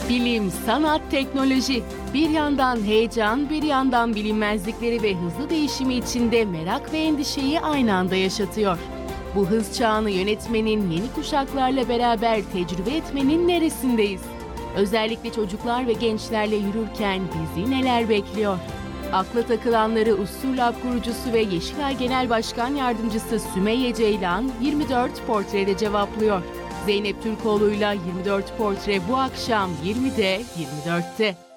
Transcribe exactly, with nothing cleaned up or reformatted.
Bilim, sanat, teknoloji. Bir yandan heyecan, bir yandan bilinmezlikleri ve hızlı değişimi içinde merak ve endişeyi aynı anda yaşatıyor. Bu hız çağını yönetmenin, yeni kuşaklarla beraber tecrübe etmenin neresindeyiz? Özellikle çocuklar ve gençlerle yürürken bizi neler bekliyor? Akla takılanları Ustur Lab kurucusu ve Yeşilay Genel Başkan Yardımcısı Sümeyye Ceylan yirmi dört portrede cevaplıyor. Zeynep Türkoğlu'yla yirmi dört portre bu akşam yirmide yirmi dörtte.